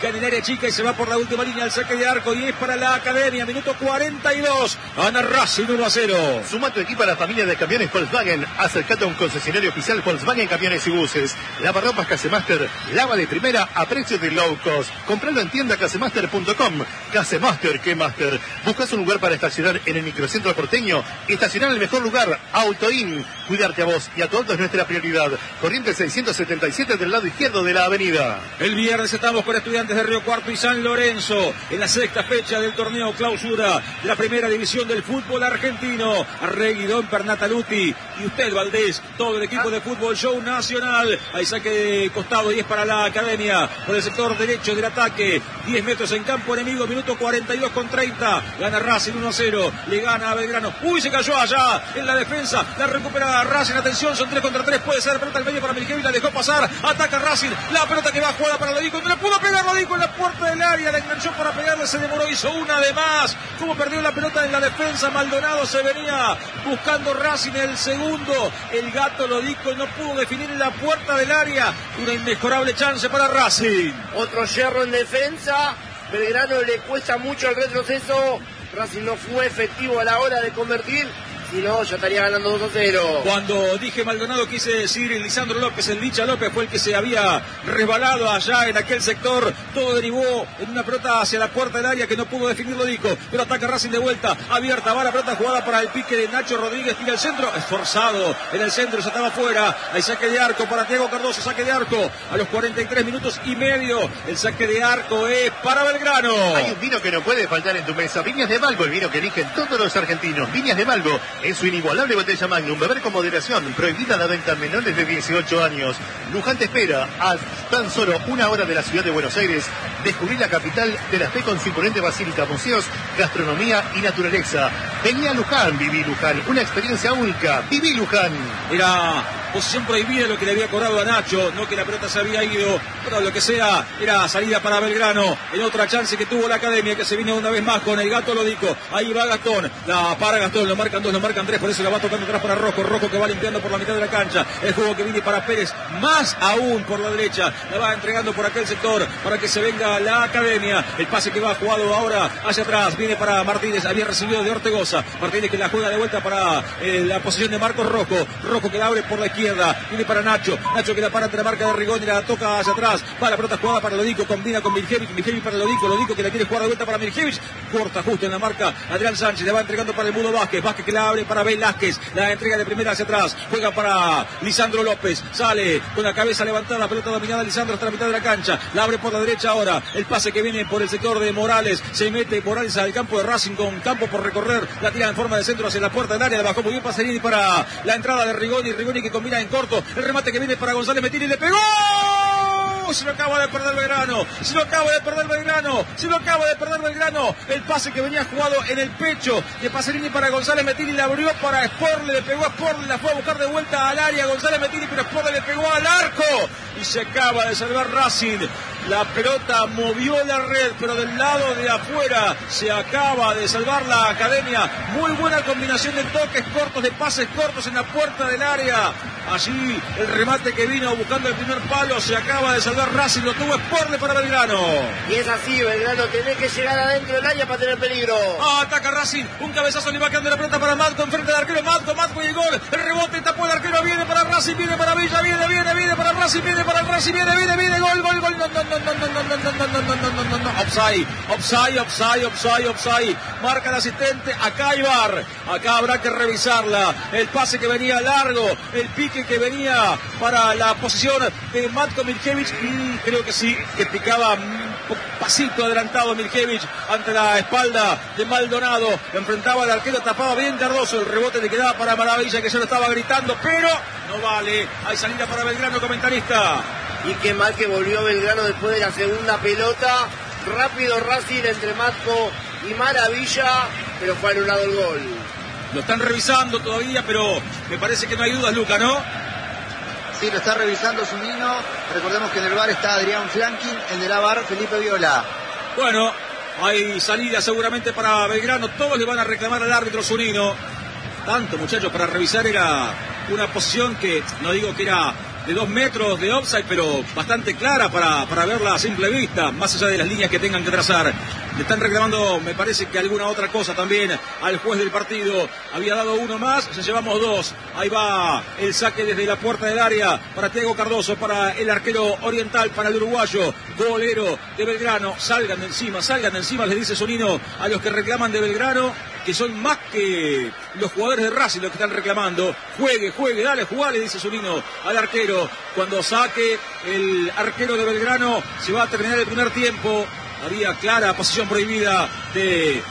En el área chica y se va por la última línea al saque de arco y es para la Academia, minuto 42, gana Racing 1-0. Suma tu equipo a la familia de camiones Volkswagen, acércate a un concesionario oficial Volkswagen Camiones y Buses. Lavarropas Casemaster, lava de primera a precios de low cost. Compralo en tienda casemaster.com. Casemaster, ¿qué master? ¿Buscas un lugar para estacionar en el microcentro porteño? Estacionar en el mejor lugar, Autoin. Cuidarte a vos y a tu auto es nuestra prioridad. Corriente 677 del lado izquierdo de la avenida. El viernes estamos con Estudiantes de Río Cuarto y San Lorenzo en la sexta fecha del torneo clausura de la primera división del fútbol argentino. Arregui, Don Pernataluti y usted, Valdés, todo el equipo de Fútbol Show Nacional. Hay saque de costado y es para la Academia por el sector derecho del ataque. 10 metros en campo enemigo, minuto 42 con 30. Gana Racing 1-0, le gana a Belgrano. Uy, se cayó allá en la defensa, la recupera Racing, atención, son 3 contra 3, puede ser pelota al medio para Miljevic, la dejó pasar, ataca Racing, la pelota que va jugada para Lodico, no le pudo pegar Lodico en la puerta del área, la enganchó para pegarle, se demoró, hizo una de más. Como perdió la pelota en la defensa, Maldonado se venía buscando Racing el segundo, el gato Lodico no pudo definir en la puerta del área, una inmejorable chance para Racing. Otro yerro en defensa, Belgrano le cuesta mucho el retroceso, Racing no fue efectivo a la hora de convertir. Si no, ya estaría ganando 2-0. Cuando dije Maldonado quise decir Lisandro López, el Licha López fue el que se había resbalado allá en aquel sector. Todo derivó en una pelota hacia la puerta del área que no pudo definir Lodico. Pero ataca Racing de vuelta, abierta, va la pelota jugada para el pique de Nacho Rodríguez, tira el centro, esforzado en el centro, se estaba afuera. Hay saque de arco para Thiago Cardoso, saque de arco a los 43 minutos y medio. El saque de arco es para Belgrano. Hay un vino que no puede faltar en tu mesa, Viñas de Malgo, el vino que eligen todos los argentinos. Viñas de Malgo es su inigualable botella Magnum, beber con moderación, prohibida la venta a menores de 18 años. Luján te espera a tan solo una hora de la ciudad de Buenos Aires. Descubrí la capital de la fe con su imponente basílica, museos, gastronomía y naturaleza. Vení a Luján, viví Luján, una experiencia única. Viví Luján. Era posición prohibida lo que le había cobrado a Nacho, no que la pelota se había ido, pero lo que sea, era salida para Belgrano. En otra chance que tuvo la Academia, que se vino una vez más con el gato Lodico. Ahí va Gastón, la para Gastón, lo marcan 2, lo marcan 3, por eso la va tocando atrás para Rojo. Rojo que va limpiando por la mitad de la cancha. El juego que viene para Pérez, más aún por la derecha. La va entregando por aquel sector para que se venga la Academia. El pase que va jugado ahora hacia atrás, viene para Martínez, había recibido de Ortegoza. Martínez que la juega de vuelta para la posición de Marcos Rojo. Rojo que la abre por la izquierda, viene para Nacho. Nacho que la para entre la marca de Rigoni, la toca hacia atrás. Va la pelota jugada para Lodico, combina con Miljevic. Miljevic para Lodico. Lodico que la quiere jugar de vuelta para Miljevic. Corta justo en la marca Adrián Sánchez, le va entregando para el Mudo Vázquez. Vázquez que la abre para Velázquez. La entrega de primera hacia atrás. Juega para Lisandro López. Sale con la cabeza levantada. La pelota dominada Lisandro hasta la mitad de la cancha. La abre por la derecha ahora. El pase que viene por el sector de Morales. Se mete Morales al campo de Racing con campo por recorrer. La tira en forma de centro hacia la puerta del área. La bajó muy bien Paserini para la entrada de Rigoni. Rigoni que combina en corto. El remate que viene para González Metini. Le pegó. Se lo acaba de perder Belgrano. Se lo acaba de perder Belgrano. Se lo acaba de perder Belgrano. El pase que venía jugado en el pecho de Paserini para González Metini. La abrió para Sporle. Le pegó a Sporle. La fue a buscar de vuelta al área González Metini. Pero Sporle le pegó al arco. Y se acaba de salvar Racing. La pelota movió la red, pero del lado de afuera se acaba de salvar la Academia. Muy buena combinación de toques cortos, de pases cortos en la puerta del área. Allí el remate que vino buscando el primer palo, se acaba de salvar Racing, lo tuvo Sporle para Belgrano. Y es así, Belgrano tiene que llegar adentro del área para tener peligro. Ataca Racing, un cabezazo le va quedando la pelota para Matco, enfrente del arquero, Matco y el gol. El rebote tapó el arquero, viene para Racing, viene para Villa, viene para Racing, viene para Racing, viene, gol, no. Offside. Marca el asistente, acá hay VAR. Acá habrá que revisarla. El pase que venía largo, el pique que venía para la posición de Matko Miljevic. Y creo que sí, que picaba un pasito adelantado Miljevic ante la espalda de Maldonado. Enfrentaba al arquero, tapaba bien Cardoso. El rebote le quedaba para Maravilla, que ya lo estaba gritando, pero no vale. Hay salida para Belgrano, comentarista. Y qué mal que volvió Belgrano después de la segunda pelota. Rápido Racing entre Matco y Maravilla, pero fue anulado el gol. Lo están revisando todavía, pero me parece que no hay dudas, Luca, ¿no? Sí, lo está revisando Zunino. Recordemos que en el VAR está Adrián Flankin, en el VAR Felipe Viola. Bueno, hay salida seguramente para Belgrano. Todos le van a reclamar al árbitro Zunino. Tanto, muchachos, para revisar era una posición que, no digo que era de 2 metros de offside, pero bastante clara para verla a simple vista, más allá de las líneas que tengan que trazar. Le están reclamando, me parece que alguna otra cosa también al juez del partido. Había dado uno más, ya llevamos 2. Ahí va el saque desde la puerta del área para Thiago Cardoso, para el arquero oriental, para el uruguayo, golero de Belgrano. Salgan de encima, les dice Zunino a los que reclaman de Belgrano, que son más que los jugadores de Racing los que están reclamando. Juegue, dale, jugale, dice Zunino al arquero. Cuando saque el arquero de Belgrano, se va a terminar el primer tiempo. Había clara posición prohibida de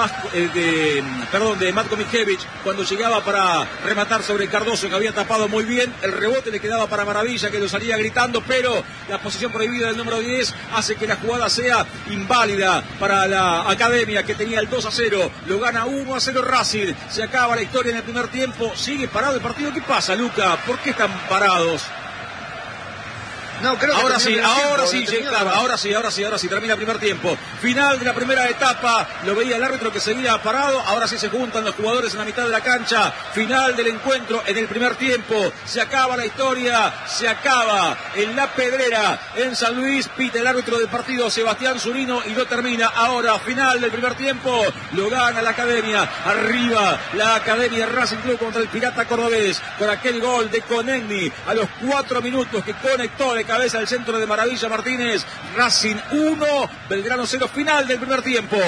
Matko Michevich cuando llegaba para rematar sobre Cardoso, que había tapado muy bien. El rebote le quedaba para Maravilla, que lo salía gritando, pero la posición prohibida del número 10 hace que la jugada sea inválida para la Academia, que tenía el 2-0. Lo gana 1-0 Racing. Se acaba la historia en el primer tiempo. Sigue parado el partido. ¿Qué pasa, Luca? ¿Por qué están parados? No, creo que ahora sí, termina el primer tiempo. Final de la primera etapa, lo veía el árbitro que seguía parado, ahora sí se juntan los jugadores en la mitad de la cancha. Final del encuentro en el primer tiempo, se acaba la historia, se acaba en La Pedrera, en San Luis. Pita el árbitro del partido, Sebastián Zunino, y lo termina ahora. Final del primer tiempo, lo gana la Academia. Arriba la Academia Racing Club contra el Pirata Cordobés, con aquel gol de Conegni a los 4 minutos que conectó de cabeza al centro de Maravilla Martínez. Racing 1, Belgrano 0, final del primer tiempo.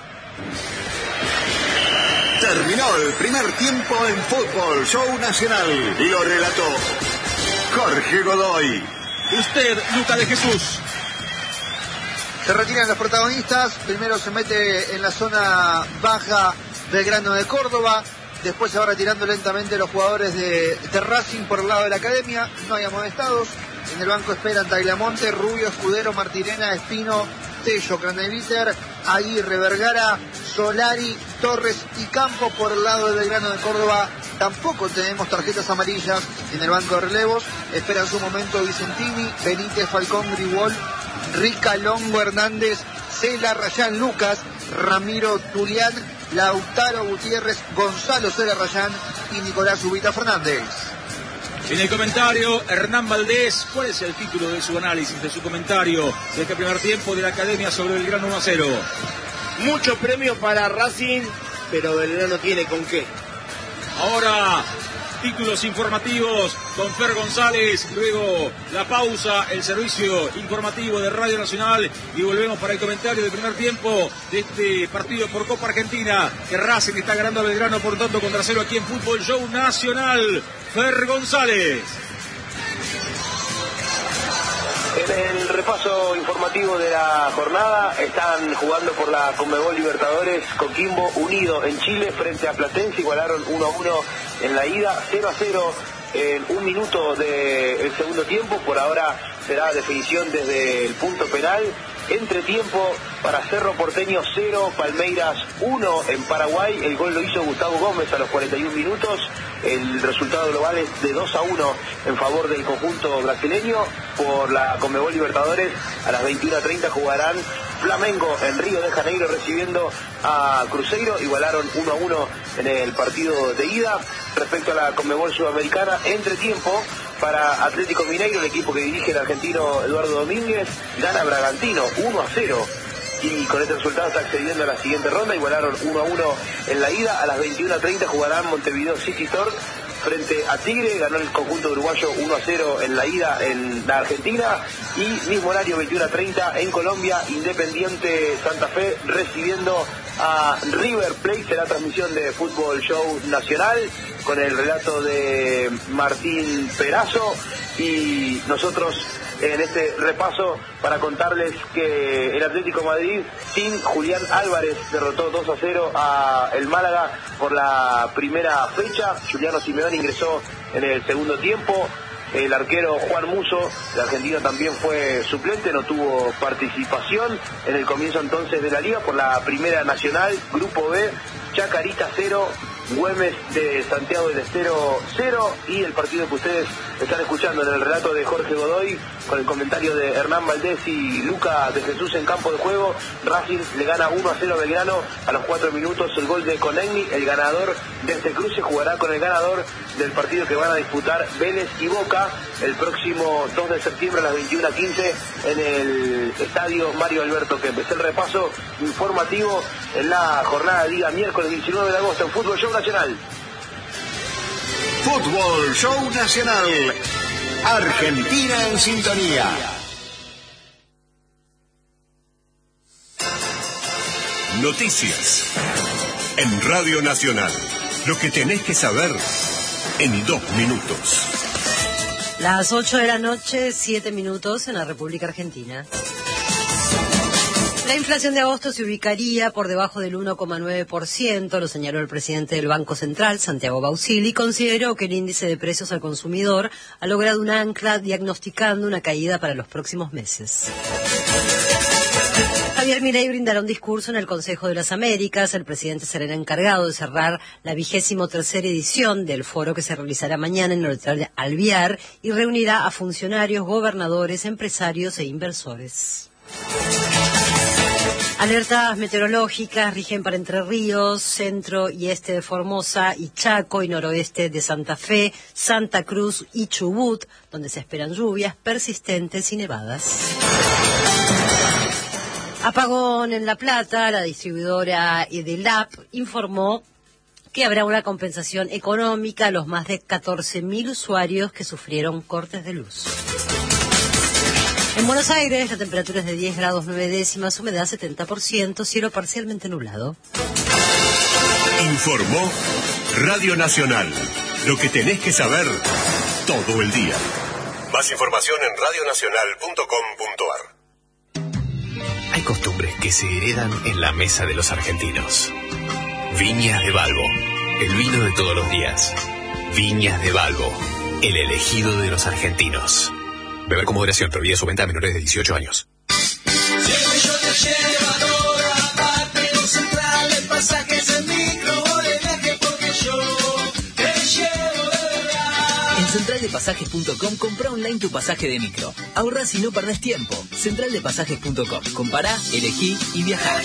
Terminó el primer tiempo en Fútbol Show Nacional y lo relató Jorge Godoy. Usted, Luca de Jesús. Se retiran los protagonistas. Primero se mete en la zona baja Belgrano de Córdoba. Después se va retirando lentamente los jugadores de Racing por el lado de la Academia. No hay amonestados. En el banco esperan Tagliamonte, Rubio, Escudero, Martirena, Espino, Tello, Craneviter, Aguirre, Vergara, Solari, Torres y Campo. Por el lado de Belgrano de Córdoba tampoco tenemos tarjetas amarillas en el banco de relevos. Esperan su momento Vicentini, Benítez, Falcón, Gribol, Rica, Longo, Hernández, Cela, Rayán, Lucas, Ramiro, Tulián, Lautaro, Gutiérrez, Gonzalo, Cela, Rayán y Nicolás Ubita Fernández. En el comentario, Hernán Valdés, ¿cuál es el título de su análisis, de su comentario de este primer tiempo de la Academia sobre Belgrano 1-0? Mucho premio para Racing, pero Belgrano tiene con qué. Ahora, títulos informativos con Fer González, luego la pausa, el servicio informativo de Radio Nacional y volvemos para el comentario del primer tiempo de este partido por Copa Argentina, que Racing está ganando a Belgrano por tanto contra 0 aquí en Fútbol Show Nacional. Fer González. En el repaso informativo de la jornada, están jugando por la Conmebol Libertadores. Coquimbo Unido en Chile frente a Platense, igualaron 1-1 en la ida, 0-0 en 1 minuto del segundo tiempo. Por ahora será definición desde el punto penal. Entretiempo para Cerro Porteño 0, Palmeiras 1 en Paraguay. El gol lo hizo Gustavo Gómez a los 41 minutos. El resultado global es de 2-1 en favor del conjunto brasileño. Por la Conmebol Libertadores a las 21:30 jugarán Flamengo en Río de Janeiro recibiendo a Cruzeiro. Igualaron 1-1 en el partido de ida. Respecto a la Conmebol Sudamericana, entretiempo para Atlético Mineiro, el equipo que dirige el argentino Eduardo Domínguez, gana Bragantino 1-0 y con este resultado está accediendo a la siguiente ronda. Igualaron 1-1 en la ida. A las 21:30 jugarán Montevideo City Torque frente a Tigre. Ganó el conjunto uruguayo 1-0 en la ida en la Argentina. Y mismo horario 21:30 en Colombia, Independiente Santa Fe recibiendo a River Plate. Será transmisión de Fútbol Show Nacional con el relato de Martín Perazo y nosotros en este repaso para contarles que el Atlético Madrid sin Julián Álvarez derrotó 2-0 a el Málaga por la primera fecha. Juliano Simeone ingresó en el segundo tiempo. El arquero Juan Musso, el argentino, también fue suplente, no tuvo participación en el comienzo entonces de la liga. Por la primera nacional, Grupo B, Chacarita 0, Güemes de Santiago del Estero 0, y el partido que ustedes están escuchando en el relato de Jorge Godoy, con el comentario de Hernán Valdés y Luca de Jesús en campo de juego. Racing le gana 1-0 a Belgrano a los 4 minutos, el gol de Conegni. El ganador de este cruce jugará con el ganador del partido que van a disputar Vélez y Boca el próximo 2 de septiembre a las 21:15 en el estadio Mario Alberto Kempes. El repaso informativo en la jornada de día miércoles 19 de agosto en Fútbol Show Nacional. Fútbol Show Nacional. Argentina en sintonía. Noticias en Radio Nacional. Lo que tenés que saber en 2 minutos. Las 8 de la noche, 7 minutos en la República Argentina. La inflación de agosto se ubicaría por debajo del 1,9%, lo señaló el presidente del Banco Central, Santiago Bausili, y consideró que el índice de precios al consumidor ha logrado un ancla diagnosticando una caída para los próximos meses. Javier Milei brindará un discurso en el Consejo de las Américas. El presidente será el encargado de cerrar la 23ª edición del foro que se realizará mañana en el Hotel Alvear y reunirá a funcionarios, gobernadores, empresarios e inversores. Alertas meteorológicas rigen para Entre Ríos, centro y este de Formosa y Chaco y noroeste de Santa Fe, Santa Cruz y Chubut, donde se esperan lluvias persistentes y nevadas. Apagón en La Plata. La distribuidora Edelap informó que habrá una compensación económica a los más de 14.000 usuarios que sufrieron cortes de luz. En Buenos Aires, la temperatura es de 10 grados 9 décimas, humedad 70%, cielo parcialmente nublado. Informó Radio Nacional. Lo que tenés que saber todo el día. Más información en radionacional.com.ar. Hay costumbres que se heredan en la mesa de los argentinos. Viñas de Balbo, el vino de todos los días. Viñas de Balbo, el elegido de los argentinos. Beber con moderación, prohibida su venta a menores de 18 años. En centraldepasajes.com compra online tu pasaje de micro. Ahorrás y no perdés tiempo. Centraldepasajes.com. Compará, elegí y viajá.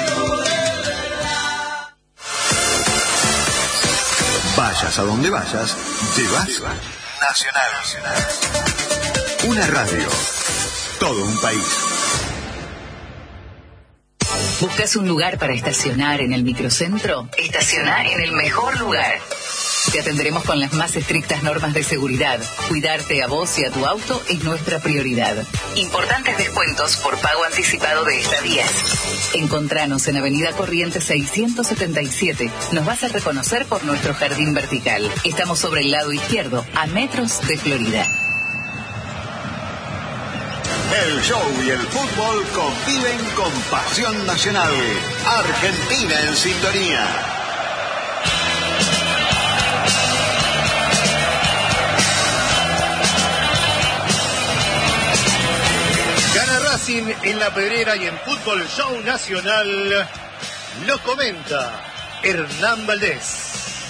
Vayas a donde vayas, llevas Nacional. Una radio. Todo un país. ¿Buscas un lugar para estacionar en el microcentro? Estacioná en el mejor lugar. Te atenderemos con las más estrictas normas de seguridad. Cuidarte a vos y a tu auto es nuestra prioridad. Importantes descuentos por pago anticipado de estadías. Encontranos en Avenida Corrientes 677. Nos vas a reconocer por nuestro jardín vertical. Estamos sobre el lado izquierdo, a metros de Florida. El show y el fútbol conviven con pasión nacional. Argentina en sintonía. Gana Racing en La Pedrera y en Fútbol Show Nacional lo comenta Hernán Valdés.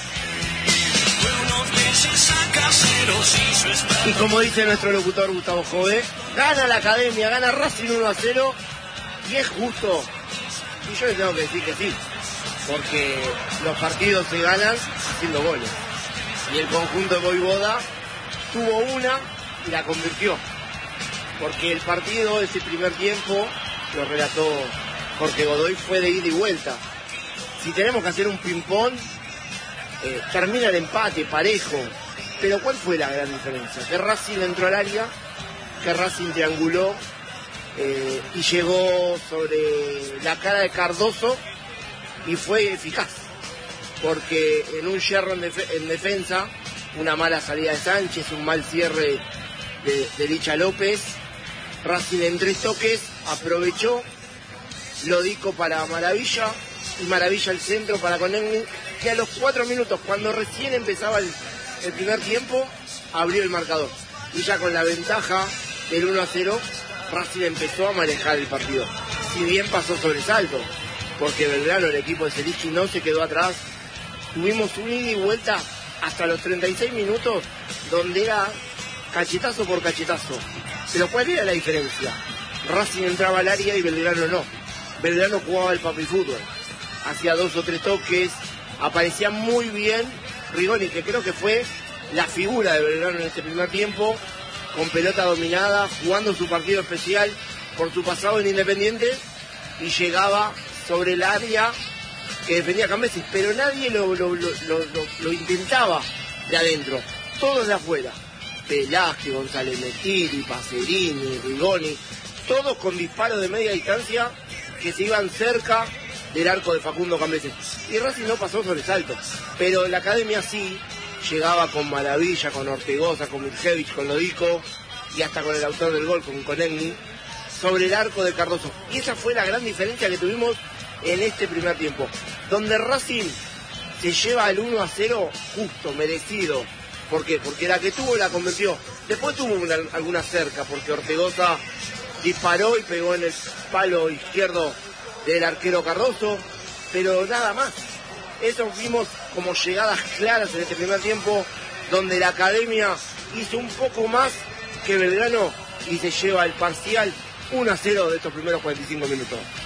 Y como dice nuestro locutor Gustavo Jové, gana la Academia, gana Racing 1-0 y es justo. Y yo le tengo que decir que sí, porque los partidos se ganan haciendo goles. Y el conjunto de Voivoda tuvo una y la convirtió. Porque el partido, ese primer tiempo, lo relató Jorge Godoy, fue de ida y vuelta. Si tenemos que hacer un ping-pong, termina el empate, parejo. Pero ¿cuál fue la gran diferencia? Que Racing entró al área, que Racing trianguló y llegó sobre la cara de Cardoso y fue eficaz. Porque en un yerro en defensa, una mala salida de Sánchez, un mal cierre de Licha López, Racing en 3 toques aprovechó, Lodico para Maravilla y Maravilla al centro para Conegni, que a los 4 minutos, cuando recién empezaba el primer tiempo, abrió el marcador. Y ya con la ventaja del 1-0, Racing empezó a manejar el partido. Si bien pasó sobresalto, porque Belgrano, el equipo de Celici, no se quedó atrás, tuvimos un ida y vuelta hasta los 36 minutos, donde era cachetazo por cachetazo. Pero ¿cuál era la diferencia? Racing entraba al área y Belgrano no. Belgrano jugaba el papi fútbol. Hacía 2 o 3 toques, aparecía muy bien Rigoni, que creo que fue la figura de Belgrano en este primer tiempo, con pelota dominada, jugando su partido especial por su pasado en Independiente, y llegaba sobre el área que defendía Cambeses, pero nadie lo intentaba de adentro, todos de afuera. Velázquez, González Metiri, Pacerini, Rigoni, todos con disparos de media distancia que se iban cerca del arco de Facundo Cambeses. Y Racing no pasó sobresalto, pero la academia sí llegaba con maravilla, con Ortegoza, con Mirjevich, con Lodico y hasta con el autor del gol, con Conegni, sobre el arco de Cardoso. Y esa fue la gran diferencia que tuvimos en este primer tiempo, donde Racing se lleva el 1-0 justo, merecido. ¿Por qué? Porque la que tuvo la convirtió. Después tuvo alguna cerca, porque Ortegoza disparó y pegó en el palo izquierdo del arquero Cardoso, pero nada más. Eso vimos como llegadas claras en este primer tiempo, donde la academia hizo un poco más que Belgrano y se lleva el parcial 1-0 de estos primeros 45 minutos.